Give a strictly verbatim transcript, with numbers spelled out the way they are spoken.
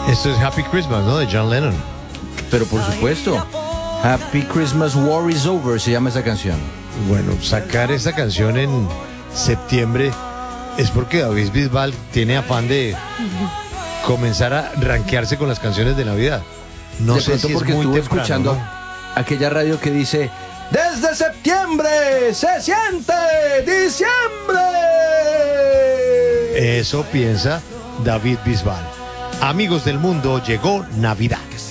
Esto es Happy Christmas, ¿no? De John Lennon. Pero por supuesto, Happy Christmas War is Over se llama esa canción. Bueno, sacar esta canción en septiembre es porque David Bisbal tiene afán de comenzar a rankearse con las canciones de Navidad. No de sé pronto si porque es muy estuvo temprano, escuchando ¿no? aquella radio que dice: desde septiembre se siente diciembre. Eso piensa David Bisbal. Amigos del mundo, llegó Navidad.